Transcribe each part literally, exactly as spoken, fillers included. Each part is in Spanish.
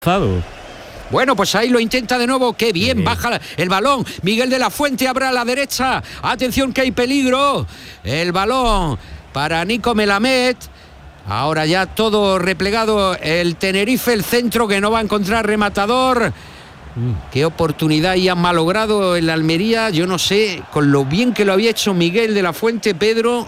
Bueno, pues ahí lo intenta de nuevo, qué bien, sí. Baja el balón, Miguel de la Fuente abre a la derecha, atención que hay peligro, el balón para Nico Melamed, ahora ya todo replegado el Tenerife, el centro que no va a encontrar rematador, mm. qué oportunidad y han malogrado el Almería, yo no sé, con lo bien que lo había hecho Miguel de la Fuente, Pedro...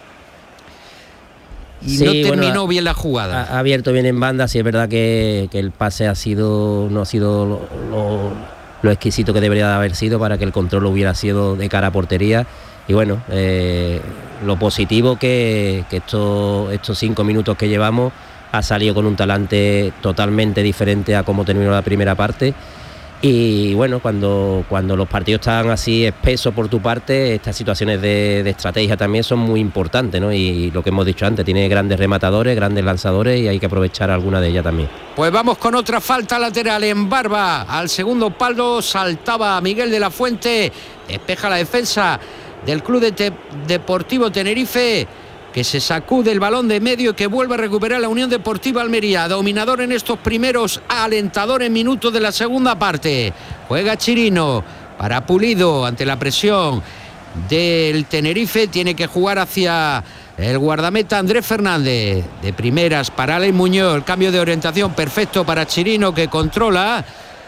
Y sí, no terminó bueno, bien la jugada. Ha, ha abierto bien en banda, sí es verdad que, que el pase ha sido no ha sido lo, lo, lo exquisito que debería de haber sido para que el control hubiera sido de cara a portería. Y bueno, eh, lo positivo que, que estos, estos cinco minutos que llevamos ha salido con un talante totalmente diferente a cómo terminó la primera parte. Y bueno, cuando, cuando los partidos están así espesos por tu parte, estas situaciones de, de estrategia también son muy importantes, ¿no? Y lo que hemos dicho antes, tiene grandes rematadores, grandes lanzadores y hay que aprovechar alguna de ellas también. Pues vamos con otra falta lateral en Barba. Al segundo palo saltaba Miguel de la Fuente, despeja la defensa del Club de Te- Deportivo Tenerife, que se sacude el balón de medio y que vuelve a recuperar la Unión Deportiva Almería, dominador en estos primeros alentadores minutos de la segunda parte. Juega Chirino para Pulido ante la presión del Tenerife, tiene que jugar hacia el guardameta Andrés Fernández, de primeras para Alex Muñoz, el cambio de orientación perfecto para Chirino, que controla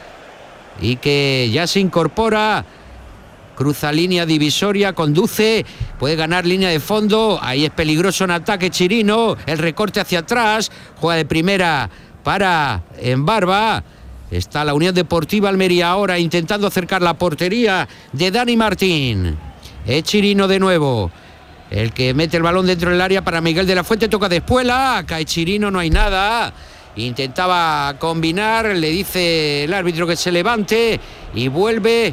y que ya se incorpora. Cruza línea divisoria, conduce, puede ganar línea de fondo, ahí es peligroso en ataque Chirino, el recorte hacia atrás, juega de primera para en Barba, está la Unión Deportiva Almería ahora intentando acercar la portería de Dani Martín, es Chirino de nuevo, el que mete el balón dentro del área para Miguel de la Fuente, toca de espuela, cae Chirino, no hay nada, intentaba combinar, le dice el árbitro que se levante y vuelve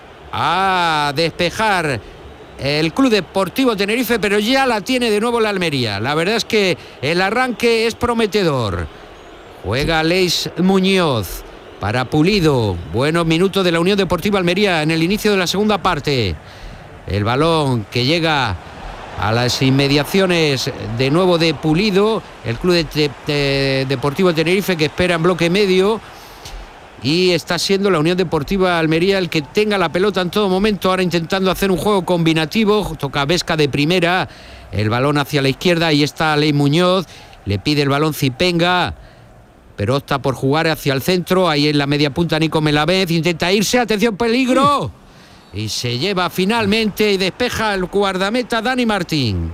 a despejar el Club Deportivo Tenerife, pero ya la tiene de nuevo la Almería. La verdad es que el arranque es prometedor. Juega Alex Muñoz para Pulido. Buenos minutos de la Unión Deportiva Almería en el inicio de la segunda parte. El balón que llega a las inmediaciones de nuevo de Pulido. El Club de, de, de Deportivo Tenerife que espera en bloque medio. Y está siendo la Unión Deportiva Almería el que tenga la pelota en todo momento, ahora intentando hacer un juego combinativo, toca Vesca de primera, el balón hacia la izquierda, ahí está Alex Muñoz, le pide el balón Zipenga, pero opta por jugar hacia el centro, ahí en la media punta Nico Melamed, intenta irse, atención peligro, y se lleva finalmente y despeja el guardameta Dani Martín.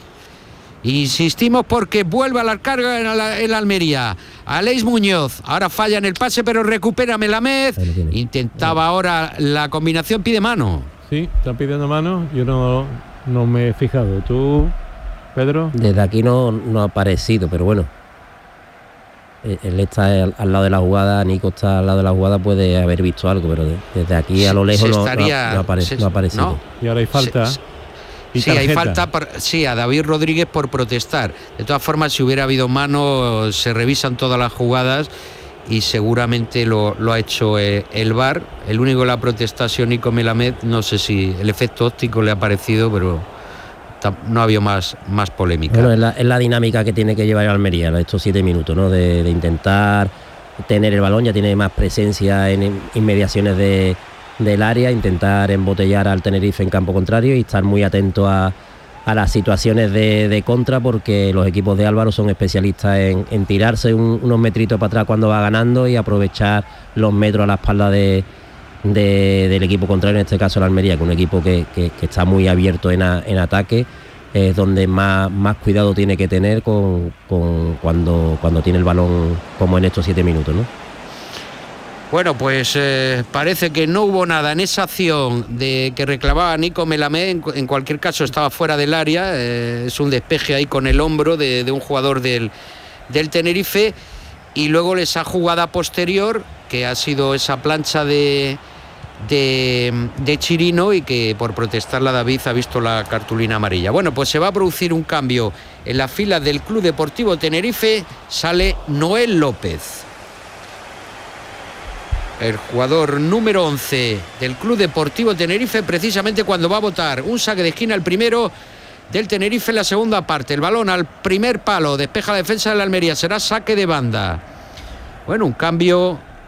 Insistimos porque vuelve a la carga en la, en la Almería. Alex Muñoz, ahora falla en el pase, pero recupera Melamed. Intentaba ahora la combinación, pide mano. Sí, está pidiendo mano. Yo no, no me he fijado. ¿Tú, Pedro? Desde aquí no, no ha aparecido, pero bueno. Él está al, al lado de la jugada, Nico está al lado de la jugada, puede haber visto algo, pero de, desde aquí a lo lejos no, estaría, no, no, apare, se, no ha aparecido. ¿no? Y ahora hay falta. Se, Sí, hay falta por, sí, a David Rodríguez por protestar. De todas formas, si hubiera habido mano, se revisan todas las jugadas y seguramente lo, lo ha hecho eh, el V A R. El único que la protesta ha sido Nico Melamed. No sé si el efecto óptico le ha parecido, pero no ha habido más, más polémica. Bueno, es la, es la dinámica que tiene que llevar Almería estos siete minutos, ¿no? De, de intentar tener el balón, ya tiene más presencia en inmediaciones de del área, intentar embotellar al Tenerife en campo contrario y estar muy atento a, a las situaciones de, de contra, porque los equipos de Álvaro son especialistas en, en tirarse un, unos metritos para atrás cuando va ganando y aprovechar los metros a la espalda de, de, del equipo contrario, en este caso la Almería, que es un equipo que, que, que está muy abierto en, a, en ataque, es donde más, más cuidado tiene que tener con, con cuando, cuando tiene el balón, como en estos siete minutos, ¿no? Bueno, pues eh, parece que no hubo nada en esa acción de que reclamaba Nico Melamed. En, en cualquier caso estaba fuera del área, eh, es un despeje ahí con el hombro de, de un jugador del, del Tenerife, y luego esa jugada posterior que ha sido esa plancha de, de, de Chirino, y que por protestarla David ha visto la cartulina amarilla. Bueno, pues se va a producir un cambio en la fila del Club Deportivo Tenerife, sale Noel López, el jugador número once del Club Deportivo Tenerife, precisamente cuando va a votar un saque de esquina, el primero del Tenerife en la segunda parte. El balón al primer palo, despeja la defensa de la Almería, será saque de banda. Bueno, un cambio